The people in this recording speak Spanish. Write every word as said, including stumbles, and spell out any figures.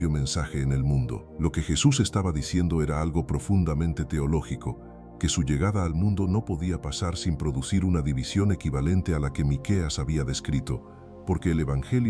mensaje en el mundo. Lo que Jesús estaba diciendo era algo profundamente teológico, que su llegada al mundo no podía pasar sin producir una división equivalente a la que Miqueas había descrito, porque el Evangelio